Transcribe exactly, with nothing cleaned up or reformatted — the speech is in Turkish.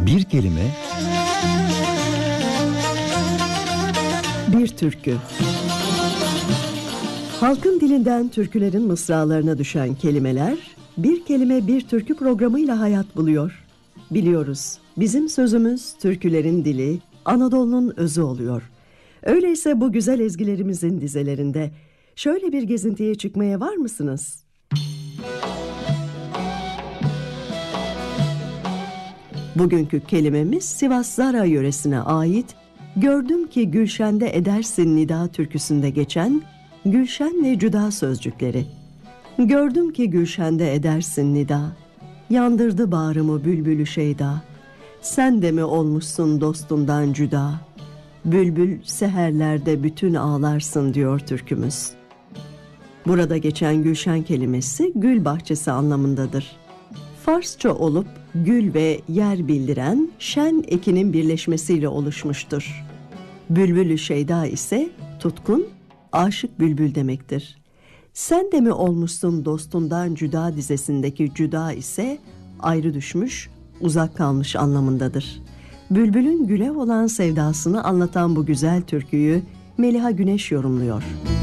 Bir kelime, bir türkü. Halkın dilinden türkülerin mısralarına düşen kelimeler, bir kelime bir türkü programıyla hayat buluyor. Biliyoruz, bizim sözümüz türkülerin dili, Anadolu'nun özü oluyor. Öyleyse bu güzel ezgilerimizin dizelerinde şöyle bir gezintiye çıkmaya var mısınız? Bugünkü kelimemiz Sivas Zara yöresine ait, "Gördüm ki Gülşen'de edersin nida" türküsünde geçen Gülşen ve Cüda sözcükleri. Gördüm ki Gülşen'de edersin nida, yandırdı bağrımı bülbülü şeyda. Sen de mi olmuşsun dostundan cüda, bülbül seherlerde bütün ağlarsın diyor türkümüz. Burada geçen Gülşen kelimesi gül bahçesi anlamındadır. Farsça olup gül ve yer bildiren şen ekinin birleşmesiyle oluşmuştur. Bülbülü şeyda ise tutkun, aşık bülbül demektir. Sen de mi olmuşsun dostundan cüda dizesindeki cüda ise ayrı düşmüş, uzak kalmış anlamındadır. Bülbülün güle olan sevdasını anlatan bu güzel türküyü Meliha Güneş yorumluyor.